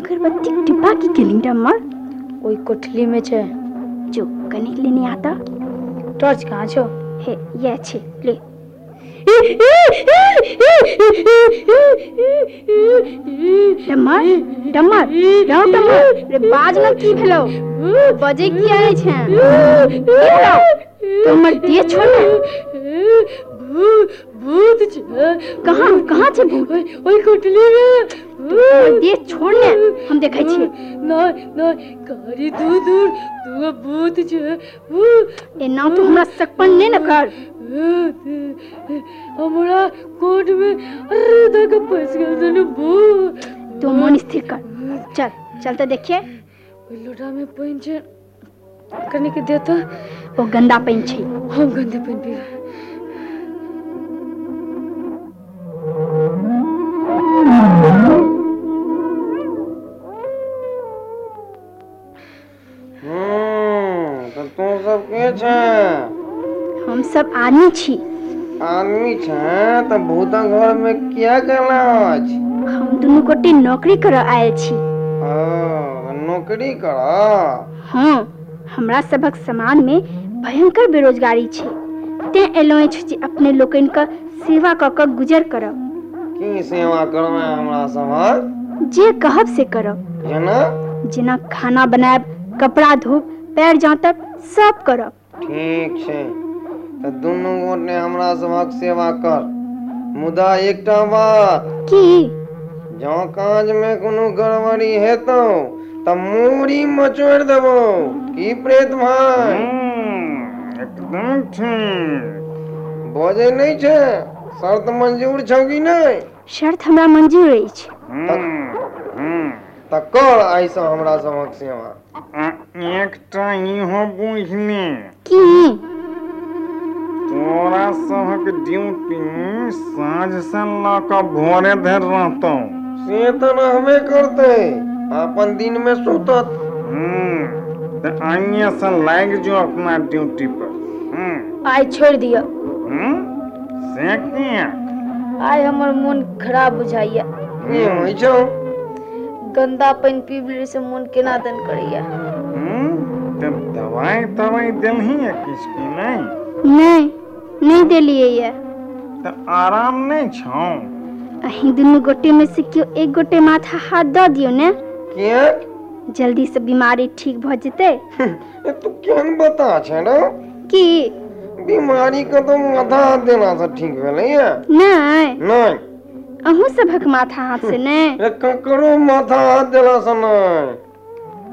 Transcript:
अगरबत्ती डिब्बा की गेली डम्मर ओई कोठली में छे जो कनिक लेने आता टॉर्च कहाँ छो हे ये छे ले डम्मर डम्मर जाओ डम्मर रे बाज न की भेलो बजे की आए छे की भेलो डम्मर दे छोड़ भूत छे कहाँ छे भूत ओई कोठली में दे छोड़ने हम देखै छियै ना कारी दूर तू भूत छे ए ना तो हमरा सकपन नहीं न कर हमरा कोट में अरे तक फंस गया तने भूत तू मन स्थिर कर चल तो देखिए ओई लोटा में पानी छे करने के देता वो गंदा पानी छे हम गंदे पानी पी तो तू सब के छे हम सब आदमी छी आदमी छे तो भूता घर में क्या करना आज हम दोनों गोटे नौकरी कर आयल छी नौकरी कर हाँ हमरा सबक समाज में भयंकर बेरोजगारी छे ते एलोए छी जे अपने लोकन का सेवा क क गुजर करब की सेवा करबे हमरा सब जे कहब से करब जेना खाना बनाएब कपड़ा धोब पैर जांतब सब करब ठीक छे तो दोनों गोटे हमरा सबक सेवा कर मुदा एकटा बात की जौ काज में कोनो गड़बड़ी हेतौ त मूड़ी मचोड़ देबो की प्रेत भाई एकदम ठीक बजे नहीं छे शर्त मंजूर छौ कि नहीं शर्त हमरा मंजूर अछि त कर ऐसा हमरा सबक सेवा एकटा इहो बुझने की तोरा सबक ड्यूटी साँझ से लक भोरे धरि रहतौ से तो रहबे करते अपन दिन में सुतत त आइए से लाग जो अपना ड्यूटी पर आई छोड़ दियो से किया आई हमर मन खराब बुझाइया ये होई छौ गंदा पानी पीबले से मन केना दन करैया तब दवाई देलही है किसकी नहीं नहीं देलिए ये त आराम नहीं छौ अही दोनों गोटे में से क्यों एक गोटे माथा हाथ द दियो ने क्या जल्दी से बीमारी ठीक भ जते तू क्या बता छे ना की बीमारी का तो माथा हाथ देना से ठीक भेलै है नहीं अहू सबक माथा हाथ से नहीं ककरो माथा हाथ देला से नहीं